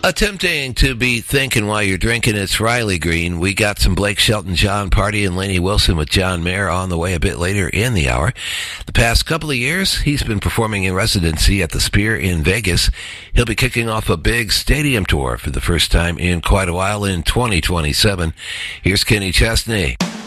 Attempting to be thinking while you're drinking, it's Riley Green. We got some Blake Shelton, John Party, and Lainey Wilson with John Mayer on the way a bit later in the hour. The past couple of years, he's been performing in residency at the Sphere in Vegas. He'll be kicking off a big stadium tour for the first time in quite a while in 2027. Here's Kenny Chesney.